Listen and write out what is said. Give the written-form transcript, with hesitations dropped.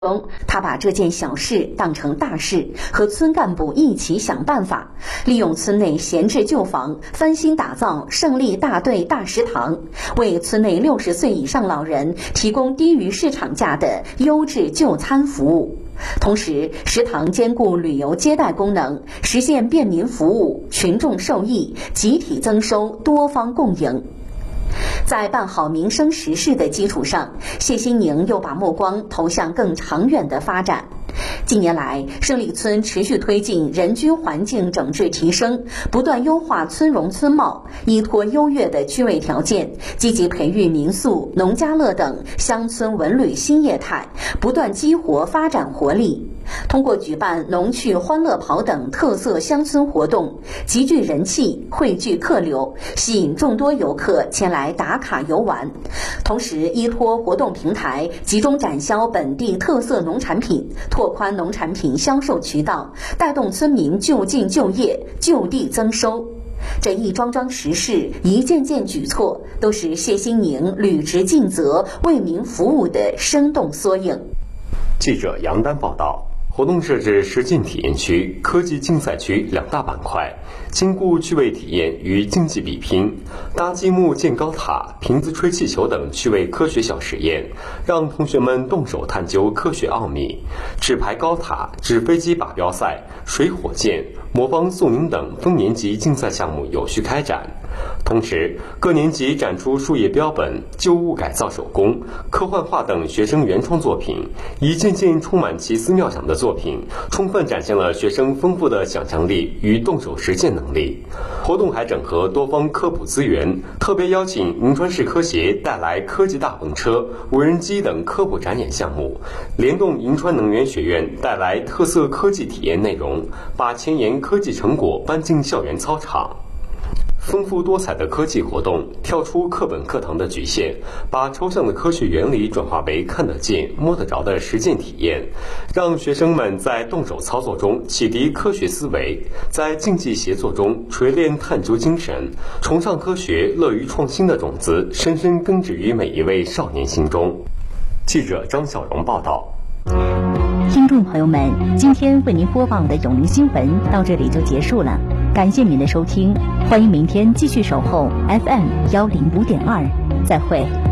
他把这件小事当成大事，和村干部一起想办法，利用村内闲置旧房，翻新打造胜利大队大食堂，为村内60岁以上老人提供低于市场价的优质就餐服务。同时，食堂兼顾旅游接待功能，实现便民服务，群众受益，集体增收，多方共赢。在办好民生实事的基础上，谢新宁又把目光投向更长远的发展。近年来，胜利村持续推进人居环境整治提升，不断优化村容村貌，依托优越的居卫条件，积极培育民宿、农家乐等乡村文旅新业态，不断激活发展活力。通过举办农趣欢乐跑等特色乡村活动，集聚人气，汇聚客流，吸引众多游客前来打卡游玩。同时，依托活动平台，集中展销本地特色农产品，拓宽农产品销售渠道，带动村民就近就业，就地增收。这一桩桩实事，一件件举措，都是谢新宁履职尽责、为民服务的生动缩影。 记者杨丹报道。活动设置实践体验区、科技竞赛区2大板块，兼顾趣味体验与竞技比拼，搭积木、建高塔、瓶子吹气球等趣味科学小实验，让同学们动手探究科学奥秘。纸牌高塔、纸飞机靶标赛、水火箭、魔方宋宁等分年级竞赛项目有序开展。同时，各年级展出树叶标本、旧物改造手工、科幻画等学生原创作品，一件件充满奇思妙想的作品，充分展现了学生丰富的想象力与动手实践能力。活动还整合多方科普资源，特别邀请银川市科协带来科技大篷车、无人机等科普展演项目，联动银川能源学院带来特色科技体验内容，把前沿科技成果搬进校园操场。丰富多彩的科技活动跳出课本课堂的局限，把抽象的科学原理转化为看得见、摸得着的实践体验，让学生们在动手操作中启迪科学思维，在竞技协作中锤炼探究精神，崇尚科学、乐于创新的种子深深根植于每一位少年心中。记者张小荣报道。 听众朋友们，今天为您播报的永宁新闻到这里就结束了，感谢您的收听，欢迎明天继续守候 FM105.2，再会。